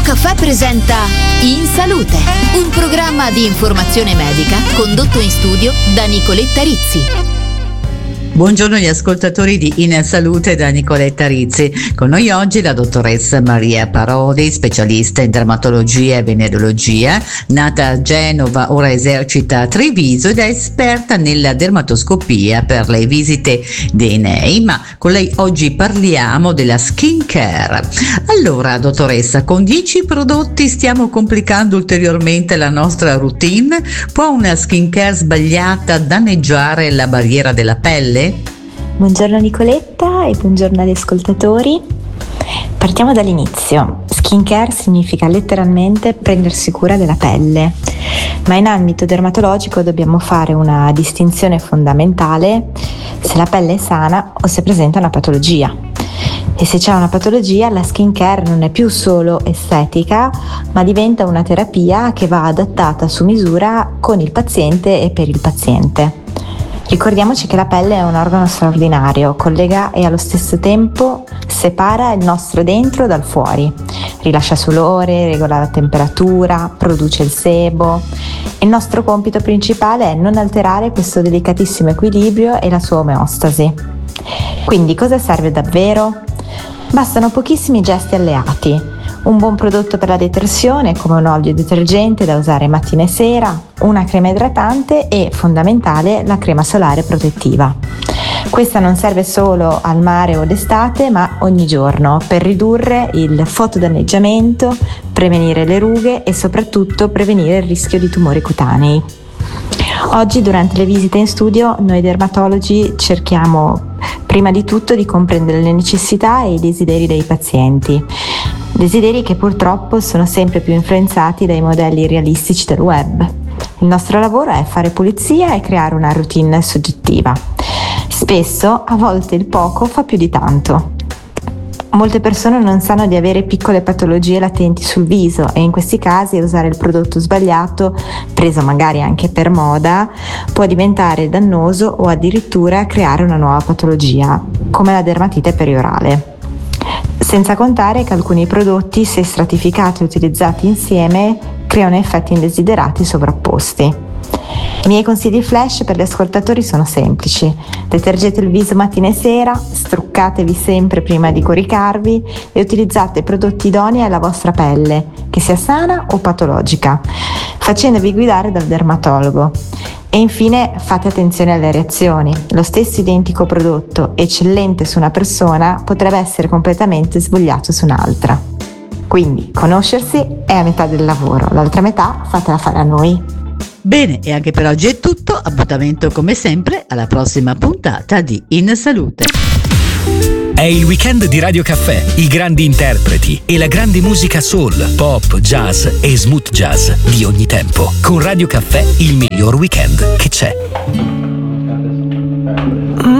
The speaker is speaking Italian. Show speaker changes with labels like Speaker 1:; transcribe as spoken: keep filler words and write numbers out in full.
Speaker 1: Caffè presenta In Salute, un programma di informazione medica condotto in studio da Nicoletta Rizzi.
Speaker 2: Buongiorno agli ascoltatori di In Salute da Nicoletta Rizzi. Con noi oggi la dottoressa Maria Parodi, specialista in dermatologia e venerologia, nata a Genova, ora esercita a Treviso ed è esperta nella dermatoscopia per le visite dei nei, ma con lei oggi parliamo della skin care. Allora, dottoressa, con dieci prodotti stiamo complicando ulteriormente la nostra routine? Può una skin care sbagliata danneggiare la barriera della pelle?
Speaker 3: Buongiorno Nicoletta e buongiorno agli ascoltatori. Partiamo dall'inizio. Skincare significa letteralmente prendersi cura della pelle, ma in ambito dermatologico dobbiamo fare una distinzione fondamentale se la pelle è sana o se presenta una patologia. E se c'è una patologia, la skincare non è più solo estetica, ma diventa una terapia che va adattata su misura con il paziente e per il paziente. Ricordiamoci che la pelle è un organo straordinario, collega e allo stesso tempo separa il nostro dentro dal fuori, rilascia sudore, regola la temperatura, produce il sebo. Il nostro compito principale è non alterare questo delicatissimo equilibrio e la sua omeostasi. Quindi cosa serve davvero? Bastano pochissimi gesti alleati. Un buon prodotto per la detersione come un olio detergente da usare mattina e sera, una crema idratante e, fondamentale, la crema solare protettiva. Questa non serve solo al mare o d'estate, ma ogni giorno per ridurre il fotodanneggiamento, prevenire le rughe e soprattutto prevenire il rischio di tumori cutanei. Oggi durante le visite in studio noi dermatologi cerchiamo prima di tutto di comprendere le necessità e i desideri dei pazienti. Desideri che purtroppo sono sempre più influenzati dai modelli realistici del web. Il nostro lavoro è fare pulizia e creare una routine soggettiva. Spesso, a volte il poco fa più di tanto. Molte persone non sanno di avere piccole patologie latenti sul viso e in questi casi usare il prodotto sbagliato, preso magari anche per moda, può diventare dannoso o addirittura creare una nuova patologia, come la dermatite periorale. Senza contare che alcuni prodotti, se stratificati e utilizzati insieme, creano effetti indesiderati sovrapposti. I miei consigli flash per gli ascoltatori sono semplici: detergete il viso mattina e sera, struccatevi sempre prima di coricarvi e utilizzate prodotti idonei alla vostra pelle, che sia sana o patologica, facendovi guidare dal dermatologo. E infine fate attenzione alle reazioni. Lo stesso identico prodotto, eccellente su una persona, potrebbe essere completamente svogliato su un'altra. Quindi conoscersi è a metà del lavoro, l'altra metà fatela fare a noi.
Speaker 2: Bene, e anche per oggi è tutto. Appuntamento come sempre alla prossima puntata di In Salute.
Speaker 4: È il weekend di Radio Caffè, i grandi interpreti e la grande musica soul, pop, jazz e smooth jazz di ogni tempo. Con Radio Caffè il miglior weekend che c'è.